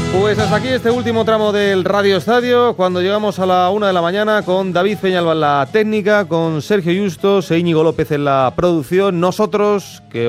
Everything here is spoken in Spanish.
Pues hasta aquí este último tramo del Radio Estadio, cuando llegamos a la 1 de la mañana con David Peñalba en la técnica, con Sergio Justos e Íñigo López en la producción. Nosotros, que